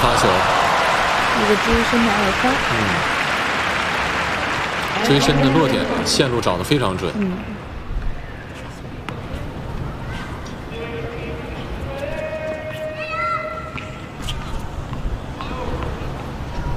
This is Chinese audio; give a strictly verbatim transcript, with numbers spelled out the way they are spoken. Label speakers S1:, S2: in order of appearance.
S1: 发球，
S2: 一个追身的二发。
S1: 嗯，追身的落点线路找得非常准。
S2: 嗯。